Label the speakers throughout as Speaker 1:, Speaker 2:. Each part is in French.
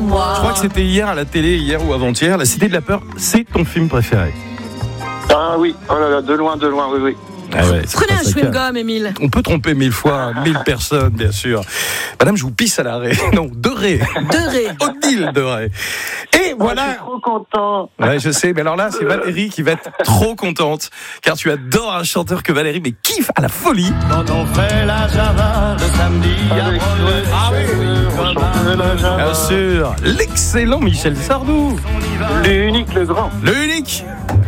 Speaker 1: moi.
Speaker 2: Je crois que c'était hier à la télé, hier ou avant-hier. La Cité de la Peur, c'est ton film préféré?
Speaker 3: Ah oui, oh là là, de loin, oui.
Speaker 2: Ah ouais,
Speaker 1: Prenez un chewing-gum, Émile.
Speaker 2: On peut tromper 1000 fois, 1000 personnes, bien sûr. Madame, je vous pisse à l'arrêt. Non, de ré. Odile de ré. Et voilà.
Speaker 3: Je suis trop content.
Speaker 2: Ouais, je sais. Mais alors là, c'est Valérie qui va être trop contente. Car tu adores un chanteur que Valérie, mais kiffe à la folie.
Speaker 4: Quand on fait la Java le samedi
Speaker 2: Ah oui. Bien sûr. L'excellent Michel Sardou.
Speaker 3: L'unique, le grand.
Speaker 2: Le unique.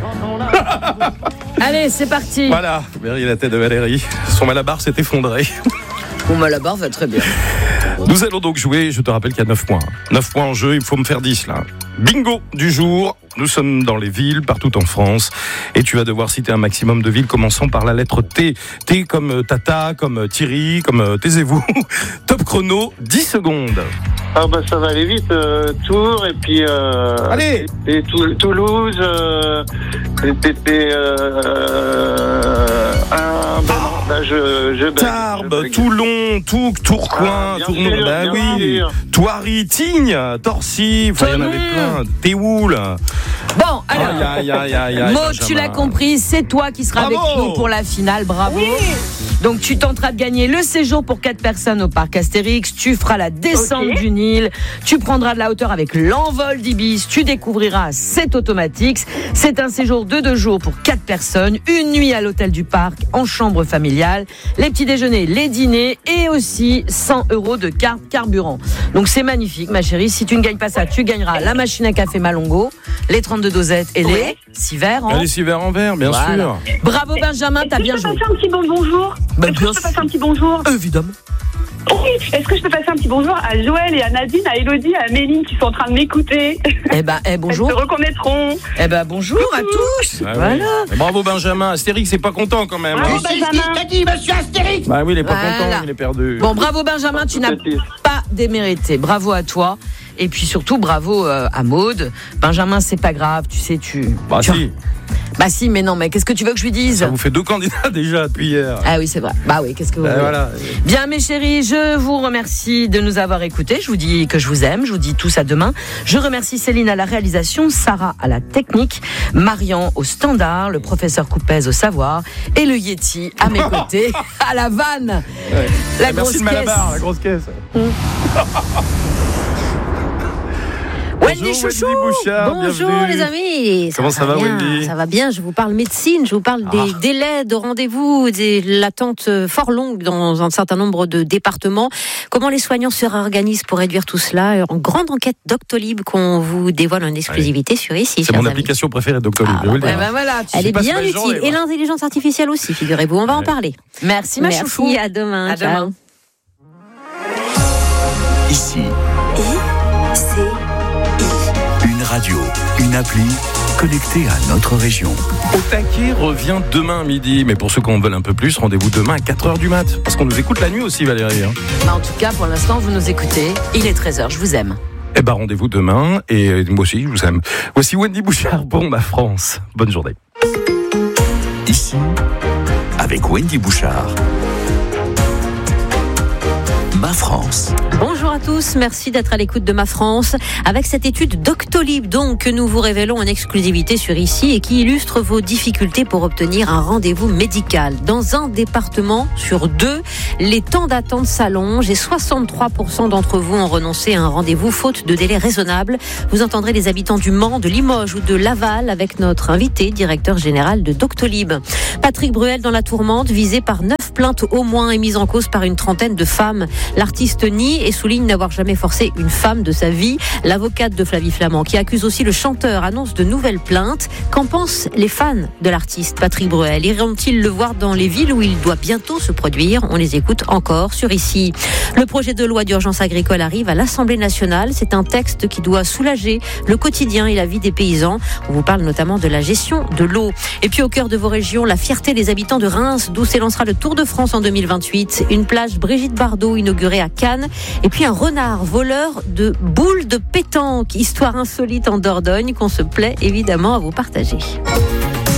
Speaker 1: Allez, c'est parti.
Speaker 2: Voilà. Verriez la tête de Valérie. Son malabar s'est effondré.
Speaker 1: Mon malabar va très bien.
Speaker 2: Nous allons donc jouer, je te rappelle qu'il y a 9 points. 9 points en jeu, il faut me faire 10 là. Bingo du jour, nous sommes dans les villes, partout en France. Et tu vas devoir citer un maximum de villes commençant par la lettre T. T comme Tata, comme Thierry, comme taisez-vous. Top chrono, 10 secondes.
Speaker 3: Ah bah ça va aller vite. Tours et puis...
Speaker 2: Allez.
Speaker 3: Et Toulouse. Là, je
Speaker 2: Tarbes, Toulon, Touques, Tourcoing, Tournon, bah oui, Thoiry, Tignes, Torcy, il y en avait plein, Théoul.
Speaker 1: Bon, alors, Maud, tu l'as compris, c'est toi qui seras avec nous pour la finale, bravo. Oui. Donc tu tenteras de gagner le séjour pour 4 personnes au parc Astérix, tu feras la descente du Nil, tu prendras de la hauteur avec l'envol d'Ibis, tu découvriras 7 automatiques. C'est un séjour de 2 jours pour 4 personnes, une nuit à l'hôtel du parc en chambre familiale, les petits déjeuners, les dîners et aussi 100 € de carte carburant. Donc c'est magnifique ma chérie, si tu ne gagnes pas ça, tu gagneras la machine à café Malongo, les 32 dosettes et les 6 verres en...
Speaker 2: Les 6 verres en verre, bien sûr.
Speaker 1: Bravo Benjamin, t'as bien joué.
Speaker 5: Je peux passer un petit bonjour?
Speaker 1: Ben,
Speaker 5: Est-ce que je peux passer un petit bonjour?
Speaker 1: Évidemment.
Speaker 5: Oui. Est-ce que je peux passer un petit bonjour à Joël et à Nadine, à Elodie, à Méline qui sont en train de m'écouter?
Speaker 1: Bonjour.
Speaker 5: Elles se reconnaîtront.
Speaker 1: Bonjour à tous.
Speaker 2: Ah,
Speaker 1: voilà.
Speaker 2: Oui. Bravo Benjamin. Astérix, c'est pas content quand même.
Speaker 5: Bravo Benjamin.
Speaker 4: T'as dit, monsieur Astérix?
Speaker 2: Bah oui, il est pas content, il est perdu.
Speaker 1: Bon, bravo Benjamin, tu n'as pas démérité. Bravo à toi. Et puis surtout, bravo à Maud. Benjamin, c'est pas grave, tu sais,
Speaker 2: Bah si.
Speaker 1: Bah si, mais non, mais qu'est-ce que tu veux que je lui dise?
Speaker 2: Ça vous fait 2 candidats déjà depuis hier.
Speaker 1: Ah oui, c'est vrai. Bah oui, qu'est-ce que vous voulez?
Speaker 2: Voilà.
Speaker 1: Bien, mes chéris, je vous remercie de nous avoir écoutés. Je vous dis que je vous aime. Je vous dis tous à demain. Je remercie Céline à la réalisation, Sarah à la technique, Marian au standard, le professeur Coupez au savoir et le Yeti à mes côtés à la vanne.
Speaker 2: Ouais.
Speaker 1: La grosse
Speaker 2: caisse. Malabar, la grosse caisse.
Speaker 1: Wendy Chouchou.
Speaker 2: Wendy Bouchard,
Speaker 6: bonjour
Speaker 2: bienvenue.
Speaker 6: les amis.
Speaker 2: Comment ça va Wendy?
Speaker 6: Ça va bien, je vous parle médecine, je vous parle des délais de rendez-vous, de l'attente fort longue dans un certain nombre de départements. Comment les soignants se réorganisent pour réduire tout cela? En grande enquête Doctolib qu'on vous dévoile en exclusivité sur ici.
Speaker 2: C'est mon application préférée Doctolib.
Speaker 1: Voilà,
Speaker 6: elle est bien utile. Et l'intelligence artificielle aussi, figurez-vous, on va en parler.
Speaker 1: Merci ma chouchou.
Speaker 6: À demain.
Speaker 1: À demain.
Speaker 7: Ici. Une radio, une appli connectée à notre région.
Speaker 2: Au taquet revient demain à midi. Mais pour ceux qui en veulent un peu plus, rendez-vous demain à 4h du mat. Parce qu'on nous écoute la nuit aussi, Valérie.
Speaker 1: En tout cas, pour l'instant, vous nous écoutez. Il est 13h, je vous aime.
Speaker 2: Rendez-vous demain. Et moi aussi, je vous aime. Voici Wendy Bouchard pour Ma France. Bonne journée.
Speaker 7: Ici, avec Wendy Bouchard. Ma France.
Speaker 6: Bonjour à tous, merci d'être à l'écoute de Ma France. Avec cette étude Doctolib donc que nous vous révélons en exclusivité sur ici et qui illustre vos difficultés pour obtenir un rendez-vous médical. Dans un département sur 2, les temps d'attente s'allongent et 63% d'entre vous ont renoncé à un rendez-vous faute de délai raisonnable. Vous entendrez les habitants du Mans, de Limoges ou de Laval avec notre invité, directeur général de Doctolib. Patrick Bruel dans la tourmente, visé par 9 plaintes au moins et mise en cause par une trentaine de femmes. L'artiste nie et souligne n'avoir jamais forcé une femme de sa vie. L'avocate de Flavie Flament, qui accuse aussi le chanteur, annonce de nouvelles plaintes. Qu'en pensent les fans de l'artiste Patrick Bruel? Iront-ils le voir dans les villes où il doit bientôt se produire? On les écoute encore sur ici. Le projet de loi d'urgence agricole arrive à l'Assemblée nationale. C'est un texte qui doit soulager le quotidien et la vie des paysans. On vous parle notamment de la gestion de l'eau. Et puis au cœur de vos régions, la fierté des habitants de Reims, d'où s'élancera le Tour de France en 2028. Une plage Brigitte Bardot inaugurée à Cannes. Et puis un renard voleur de boules de pétanque. Histoire insolite en Dordogne qu'on se plaît évidemment à vous partager.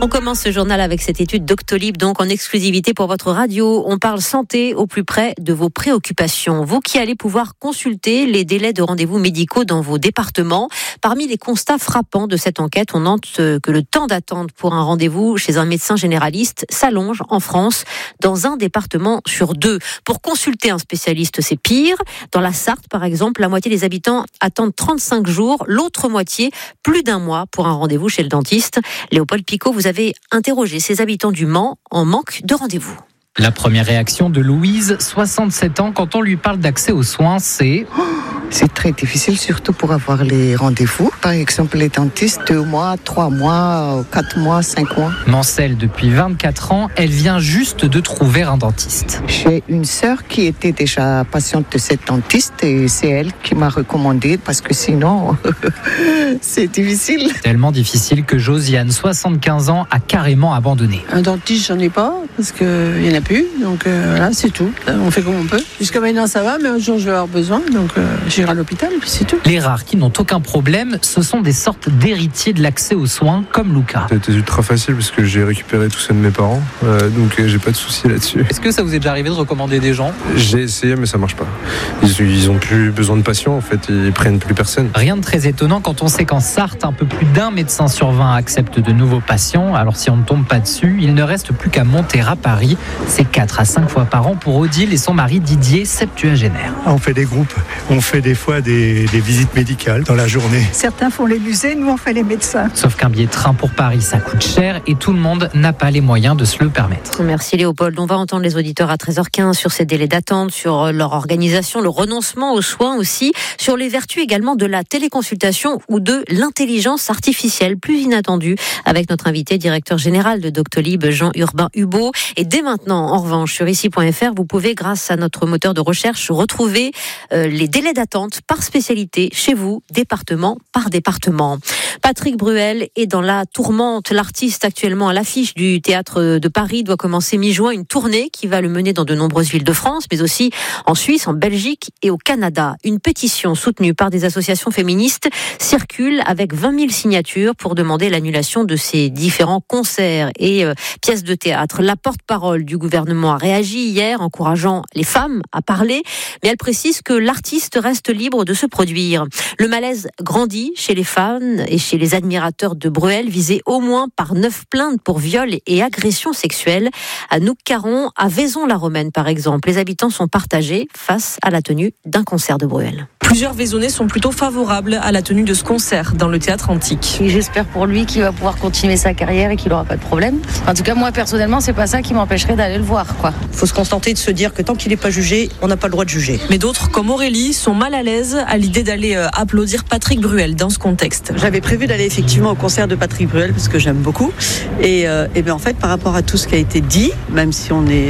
Speaker 6: On commence ce journal avec cette étude Doctolib, donc en exclusivité pour votre radio. On parle santé au plus près de vos préoccupations. Vous qui allez pouvoir consulter les délais de rendez-vous médicaux dans vos départements. Parmi les constats frappants de cette enquête, on note que le temps d'attente pour un rendez-vous chez un médecin généraliste s'allonge en France dans un département sur 2. Pour consulter un spécialiste, c'est pire. Dans la Sarthe, par exemple, la moitié des habitants attendent 35 jours, l'autre moitié plus d'1 mois pour un rendez-vous chez le dentiste. Léopold Picot, vous avez interrogé ces habitants du Mans en manque de rendez-vous.
Speaker 8: La première réaction de Louise, 67 ans, quand on lui parle d'accès aux soins, c'est...
Speaker 9: C'est très difficile, surtout pour avoir les rendez-vous. Par exemple, les dentistes, 2 mois, 3 mois, 4 mois, 5 mois.
Speaker 8: Mancel, depuis 24 ans, elle vient juste de trouver un dentiste.
Speaker 9: J'ai une sœur qui était déjà patiente de cette dentiste et c'est elle qui m'a recommandé parce que sinon, c'est difficile.
Speaker 8: Tellement difficile que Josiane, 75 ans, a carrément abandonné.
Speaker 10: Un dentiste, j'en ai pas parce qu'il n'y en a plus. Donc voilà, c'est tout. On fait comme on peut. Jusqu'à maintenant, ça va, mais un jour, je vais avoir besoin. Donc j'irai à l'hôpital, puis c'est tout.
Speaker 8: Les rares qui n'ont aucun problème, ce sont des sortes d'héritiers de l'accès aux soins, comme Luca.
Speaker 11: C'était ultra facile parce que j'ai récupéré tout ça de mes parents, donc j'ai pas de soucis là-dessus.
Speaker 8: Est-ce que ça vous est déjà arrivé de recommander des gens ?
Speaker 11: J'ai essayé, mais ça marche pas. Ils ont plus besoin de patients, en fait, ils prennent plus personne.
Speaker 8: Rien de très étonnant quand on sait qu'en Sarthe, un peu plus d'1 médecin sur 20 accepte de nouveaux patients. Alors si on ne tombe pas dessus, il ne reste plus qu'à monter à Paris. C'est 4 à 5 fois par an pour Odile et son mari Didier, septuagénaire.
Speaker 12: On fait des groupes, on fait des fois des visites médicales dans la journée.
Speaker 13: Certains font les musées, nous on fait les médecins.
Speaker 8: Sauf qu'un billet de train pour Paris, ça coûte cher et tout le monde n'a pas les moyens de se le permettre.
Speaker 6: Merci Léopold. On va entendre les auditeurs à 13h15 sur ces délais d'attente, sur leur organisation, le renoncement aux soins aussi, sur les vertus également de la téléconsultation ou de l'intelligence artificielle, plus inattendue, avec notre invité, directeur général de Doctolib, Jean-Urbain Hubaut. Et dès maintenant, en revanche, sur ici.fr, vous pouvez, grâce à notre moteur de recherche, retrouver les délais d'attente par spécialité chez vous, département par département. Patrick Bruel est dans la tourmente. L'artiste actuellement à l'affiche du Théâtre de Paris doit commencer mi-juin une tournée qui va le mener dans de nombreuses villes de France, mais aussi en Suisse, en Belgique et au Canada. Une pétition soutenue par des associations féministes circule avec 20 000 signatures pour demander l'annulation de ces différents concerts et pièces de théâtre. La porte-parole du gouvernement a réagi hier, encourageant les femmes à parler, mais elle précise que l'artiste reste libre de se produire. Le malaise grandit chez les fans et chez les admirateurs de Bruel, visés au moins par 9 plaintes pour viol et agression sexuelle. À Nouques-Caron, à Vaison-la-Romaine par exemple, les habitants sont partagés face à la tenue d'un concert de Bruel.
Speaker 14: Plusieurs Vaisonnais sont plutôt favorables à la tenue de ce concert dans le théâtre antique.
Speaker 15: Et j'espère pour lui qu'il va pouvoir continuer sa carrière et qu'il n'aura pas de problème. En tout cas, moi personnellement, c'est pas ça qui m'empêcherait d'aller le voir, quoi.
Speaker 16: Faut se contenter de se dire que tant qu'il n'est pas jugé, on n'a pas le droit de juger.
Speaker 14: Mais d'autres, comme Aurélie, sont mal à l'aise à l'idée d'aller applaudir Patrick Bruel dans ce contexte.
Speaker 16: J'avais prévu d'aller effectivement au concert de Patrick Bruel parce que j'aime beaucoup. Et bien en fait, par rapport à tout ce qui a été dit, même si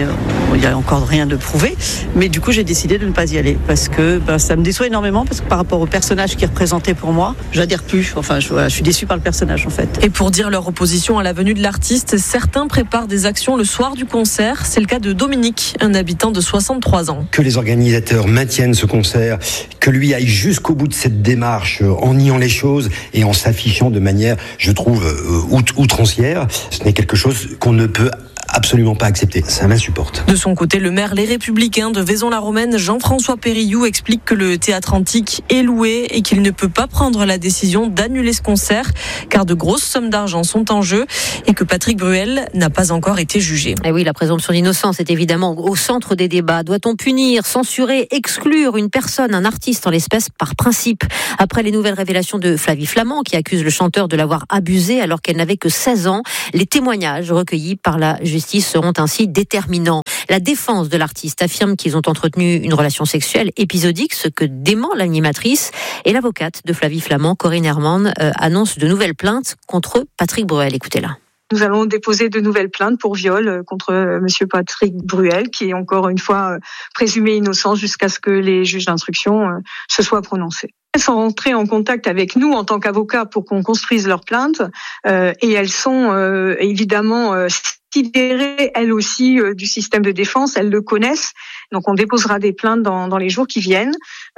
Speaker 16: il y a encore rien de prouvé, mais du coup j'ai décidé de ne pas y aller parce que ça me déçoit énormément parce que par rapport au personnage qu'il représentait pour moi, j'adhère plus. Enfin, je suis déçue par le personnage en fait.
Speaker 14: Et pour dire leur opposition à la venue de l'artiste, certains préparent des actions le soir du concert. C'est le cas de Dominique, un habitant de 63 ans.
Speaker 17: Que les organisateurs maintiennent ce concert, que lui aille jusqu'au bout de cette démarche en niant les choses et en s'affichant de manière, je trouve, outrancière. Ce n'est quelque chose qu'on ne peut absolument pas accepter, ça m'insupporte.
Speaker 14: De son côté, le maire Les Républicains de Vaison-la-Romaine, Jean-François Périllou, explique que le théâtre antique est loué et qu'il ne peut pas prendre la décision d'annuler ce concert car de grosses sommes d'argent sont en jeu et que Patrick Bruel n'a pas encore été jugé.
Speaker 6: Et oui, la présomption d'innocence est évidemment au centre des débats. Doit-on punir, censurer, exclure une personne, un artiste en l'espèce par principe ? Après les nouvelles révélations de Flavie Flament qui accuse le chanteur de l'avoir abusé alors qu'elle n'avait que 16 ans, les témoignages recueillis par la justice seront ainsi déterminants. La défense de l'artiste affirme qu'ils ont entretenu une relation sexuelle épisodique, ce que dément l'animatrice. Et l'avocate de Flavie Flament, Corinne Herman, annonce de nouvelles plaintes contre Patrick Bruel. Écoutez-la.
Speaker 18: Nous allons déposer de nouvelles plaintes pour viol contre monsieur Patrick Bruel, qui est encore une fois présumé innocent jusqu'à ce que les juges d'instruction se soient prononcés. Elles sont rentrées en contact avec nous en tant qu'avocats pour qu'on construise leurs plaintes et elles sont évidemment sidérées, elles aussi, du système de défense. Elles le connaissent. Donc on déposera des plaintes dans les jours qui viennent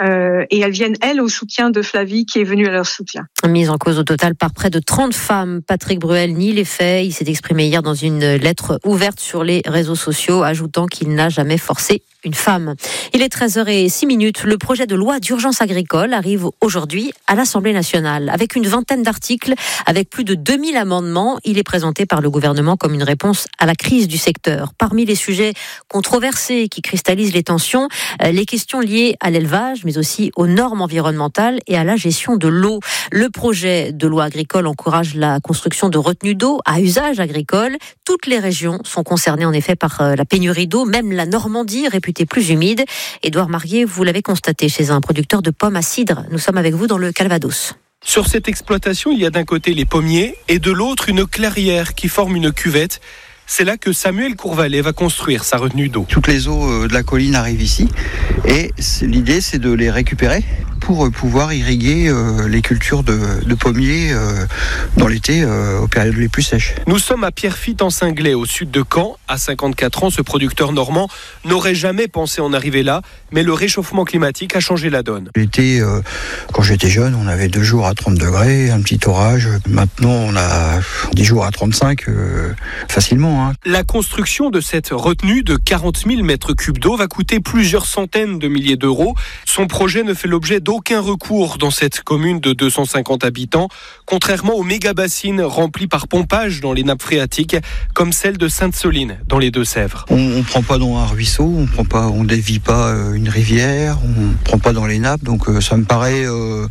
Speaker 18: et elles viennent, elles, au soutien de Flavie qui est venue à leur soutien.
Speaker 6: Mise en cause au total par près de 30 femmes. Patrick Bruel nie les faits. Il s'est exprimé hier dans une lettre ouverte sur les réseaux sociaux, ajoutant qu'il n'a jamais forcé une femme. Il est 13h06. Le projet de loi d'urgence agricole arrive aujourd'hui à l'Assemblée nationale. Avec une vingtaine d'articles, avec plus de 2000 amendements, il est présenté par le gouvernement comme une réponse à la crise du secteur. Parmi les sujets controversés qui cristallisent les tensions, les questions liées à l'élevage, mais aussi aux normes environnementales et à la gestion de l'eau. Le projet de loi agricole encourage la construction de retenues d'eau à usage agricole. Toutes les régions sont concernées en effet par la pénurie d'eau, même la Normandie, réputée plus humide. Édouard Marié, vous l'avez constaté chez un producteur de pommes à cidre. Nous sommes avec vous dans le Calvados.
Speaker 19: Sur cette exploitation, il y a d'un côté les pommiers et de l'autre une clairière qui forme une cuvette. C'est là que Samuel Courvalet va construire sa retenue d'eau.
Speaker 20: Toutes les eaux de la colline arrivent ici et l'idée c'est de les récupérer pour pouvoir irriguer les cultures de pommiers dans l'été aux périodes les plus sèches.
Speaker 19: Nous sommes à Pierrefitte-en-Cinglay, au sud de Caen. À 54 ans, ce producteur normand n'aurait jamais pensé en arriver là, mais le réchauffement climatique a changé la donne.
Speaker 20: L'été, quand j'étais jeune, on avait 2 jours à 30 degrés, un petit orage. Maintenant, on a des jours à 35 facilement.
Speaker 19: La construction de cette retenue de 40 000 mètres cubes d'eau va coûter plusieurs centaines de milliers d'euros. Son projet ne fait l'objet d'aucun recours dans cette commune de 250 habitants, contrairement aux méga-bassines remplies par pompage dans les nappes phréatiques, comme celle de Sainte-Soline, dans les Deux-Sèvres.
Speaker 20: On ne prend pas dans un ruisseau, on dévie pas une rivière, on ne prend pas dans les nappes, donc ça me paraît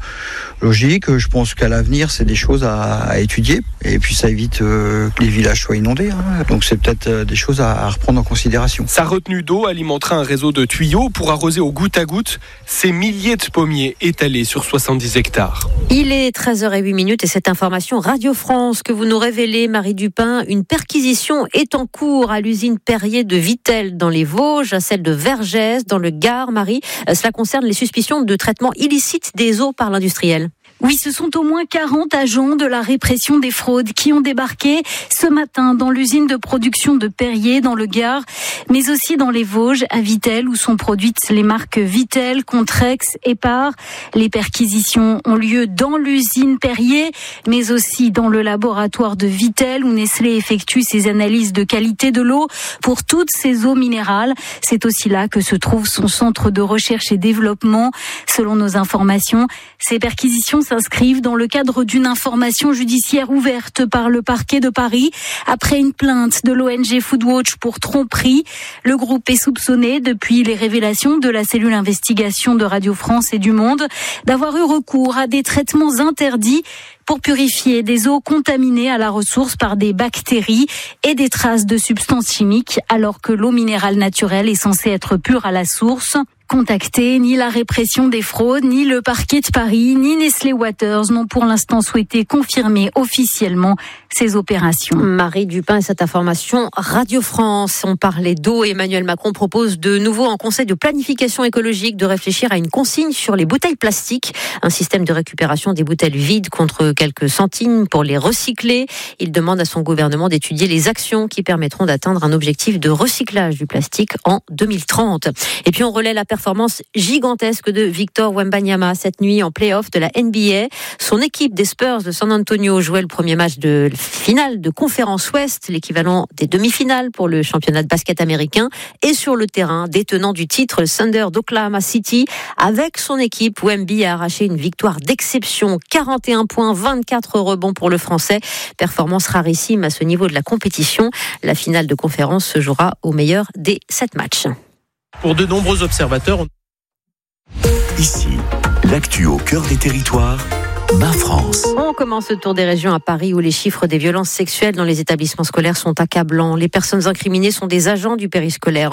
Speaker 20: logique. Je pense qu'à l'avenir, c'est des choses à étudier, et puis ça évite que les villages soient inondés. Donc c'est peut-être des choses à reprendre en considération.
Speaker 19: Sa retenue d'eau alimentera un réseau de tuyaux pour arroser au goutte à goutte ces milliers de pommiers étalés sur 70 hectares.
Speaker 6: Il est 13h08 et cette information Radio France que vous nous révélez, Marie Dupin, une perquisition est en cours à l'usine Perrier de Vittel dans les Vosges, à celle de Vergès dans le Gard. Marie, cela concerne les suspicions de traitement illicite des eaux par l'industriel.
Speaker 21: Oui, ce sont au moins 40 agents de la répression des fraudes qui ont débarqué ce matin dans l'usine de production de Perrier dans le Gard, mais aussi dans les Vosges, à Vittel, où sont produites les marques Vittel, Contrex et Par. Les perquisitions ont lieu dans l'usine Perrier, mais aussi dans le laboratoire de Vittel, où Nestlé effectue ses analyses de qualité de l'eau pour toutes ces eaux minérales. C'est aussi là que se trouve son centre de recherche et développement. Selon nos informations, ces perquisitions s'inscrivent dans le cadre d'une information judiciaire ouverte par le parquet de Paris après une plainte de l'ONG Foodwatch pour tromperie. Le groupe est soupçonné, depuis les révélations de la cellule investigation de Radio France et du Monde, d'avoir eu recours à des traitements interdits pour purifier des eaux contaminées à la ressource par des bactéries et des traces de substances chimiques, alors que l'eau minérale naturelle est censée être pure à la source. Contactés, ni la répression des fraudes, ni le parquet de Paris, ni Nestlé Waters n'ont pour l'instant souhaité confirmer officiellement ces opérations.
Speaker 6: Marie Dupin et cette information Radio France. On parlait d'eau. Emmanuel Macron propose de nouveau en Conseil de planification écologique de réfléchir à une consigne sur les bouteilles plastiques, un système de récupération des bouteilles vides contre quelques centimes pour les recycler. Il demande à son gouvernement d'étudier les actions qui permettront d'atteindre un objectif de recyclage du plastique en 2030. Et puis on relaie la performance gigantesque de Victor Wembanyama cette nuit en play-off de la NBA. Son équipe des Spurs de San Antonio jouait le premier match de finale de conférence Ouest, l'équivalent des demi-finales pour le championnat de basket américain. Et sur le terrain, détenant du titre, le Thunder d'Oklahoma City, avec son équipe, Wemby a arraché une victoire d'exception. 41 points, 24 rebonds pour le Français. Performance rarissime à ce niveau de la compétition. La finale de conférence se jouera au meilleur des 7 matchs.
Speaker 19: Pour de nombreux observateurs...
Speaker 7: Ici, l'actu au cœur des territoires, Ma France.
Speaker 6: On commence le tour des régions à Paris où les chiffres des violences sexuelles dans les établissements scolaires sont accablants. Les personnes incriminées sont des agents du périscolaire.